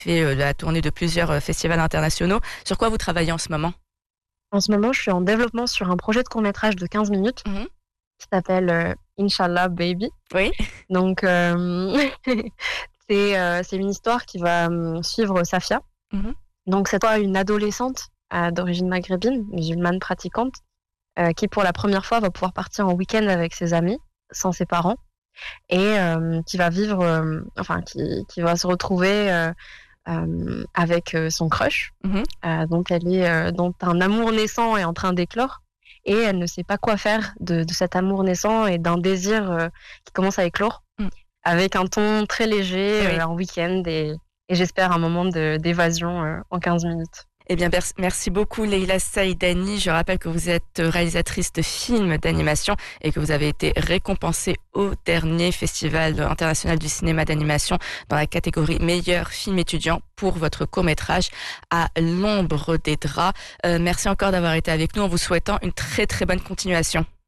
fait la tournée de plusieurs festivals internationaux. Sur quoi vous travaillez en ce moment? En ce moment, je suis en développement sur un projet de court-métrage de 15 minutes Mmh. qui s'appelle, Inch'Allah Baby. Oui. Donc, c'est une histoire qui va, suivre Safia. Mmh. Donc c'est toi une adolescente, d'origine maghrébine, musulmane pratiquante, qui pour la première fois va pouvoir partir en week-end avec ses amis, sans ses parents et qui va vivre, enfin qui va se retrouver, avec, son crush, Mmh. dont un amour naissant est en train d'éclore et elle ne sait pas quoi faire de cet amour naissant et d'un désir, qui commence à éclore, Mmh. avec un ton très léger, Oui. un week-end et j'espère un moment d'évasion, en 15 minutes. Eh bien, merci beaucoup Leïla Saïdani. Je rappelle que vous êtes réalisatrice de films d'animation et que vous avez été récompensée au dernier Festival international du cinéma d'animation dans la catégorie meilleur film étudiant pour votre court-métrage À l'ombre des draps. Merci encore d'avoir été avec nous en vous souhaitant une très très bonne continuation.